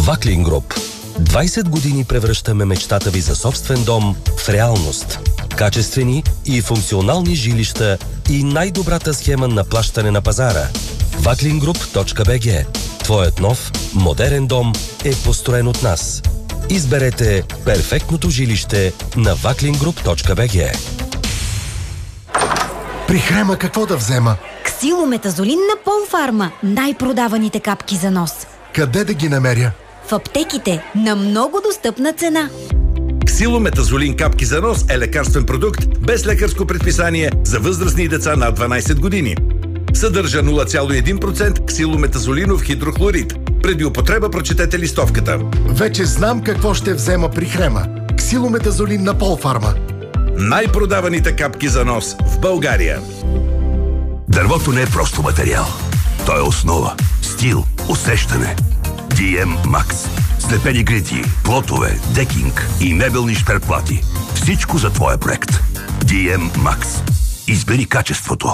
Ваклин Груп. 20 години превръщаме мечтата ви за собствен дом в реалност. Качествени и функционални жилища и най-добрата схема на плащане на пазара. Vaklingroup.bg. Твоят нов, модерен дом е построен от нас. Изберете перфектното жилище на Vaklingroup.bg. При Хрема какво да взема? Ксилометазолин на Полфарма. Най-продаваните капки за нос. Къде да ги намеря? В аптеките на много достъпна цена. Ксилометазолин капки за нос е лекарствен продукт без лекарско предписание за възрастни и деца над 12 години. Съдържа 0,1% ксилометазолинов хидрохлорид. Преди употреба прочетете листовката. Вече знам какво ще взема при Хрема. Ксилометазолин на Полфарма. Най-продаваните капки за нос в България. Дървото не е просто материал. То е основа, стил, усещане. DM Max. Слепени грити, плотове, декинг и мебелни шперплати. Всичко за твоя проект. DM Max. Избери качеството.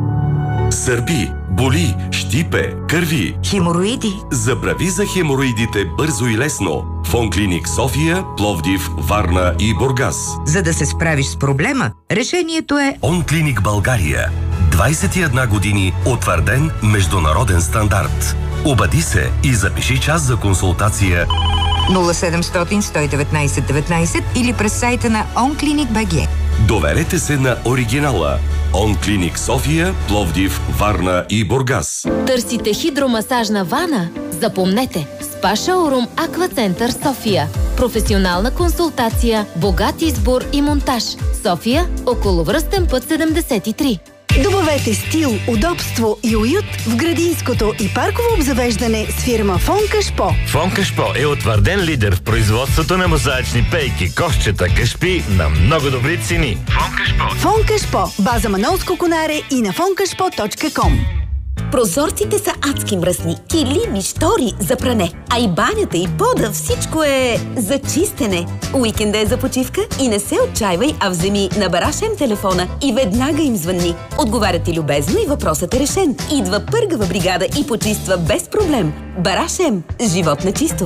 Сърби, боли, щипе, кърви. Хемороиди. Забрави за хемороидите бързо и лесно. Фонклиник София, Пловдив, Варна и Бургас. За да се справиш с проблема, решението е Онклиник България. 21 години утвърден международен стандарт. Обади се и запиши час за консултация 0700 119 19 или през сайта на OnClinicBG. Доверете се на оригинала. Онклиник София, Пловдив, Варна и Бургас. Търсите хидромасажна вана? Запомнете! Спа Шоурум Аквацентър София. Професионална консултация, богат избор и монтаж. София, околовръстен път 73. Добавете стил, удобство и уют в градинското и парково обзавеждане с фирма Фонкашпо. Фонкашпо е утвърден лидер в производството на мозаични пейки, кошчета, кашпи на много добри цени. Фонкашпо. База Манолско конаре и на fonkashpo.com. Прозорците са адски мръсни, килими, штори за пране, а и банята и пода всичко е за чистене. Уикенда е за почивка и не се отчаивай, а вземи на Барашем телефона и веднага им звънни. Отговарят ти любезно и въпросът е решен. Идва пъргава бригада и почиства без проблем. Барашем. Живот на чисто.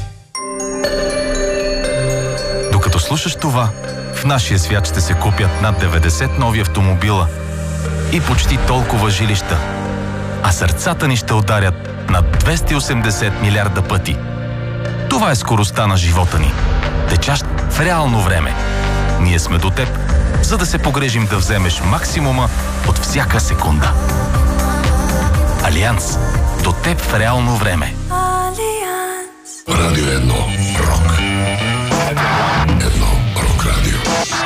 Докато слушаш това, в нашия свят ще се купят над 90 нови автомобила и почти толкова жилища. А сърцата ни ще ударят над 280 милиарда пъти. Това е скоростта на живота ни, течащ в реално време. Ние сме до теб, за да се погрежим да вземеш максимума от всяка секунда. Алианс. До теб в реално време. Радио 1. Рок. 1. Рок радио.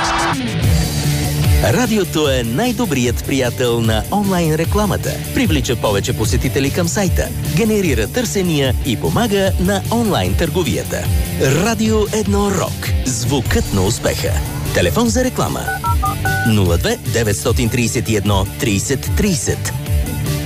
Радиото е най-добрият приятел на онлайн рекламата. Привлича повече посетители към сайта, генерира търсения и помага на онлайн търговията. Радио 1 Рок. Звукът на успеха. Телефон за реклама 02 931 30 30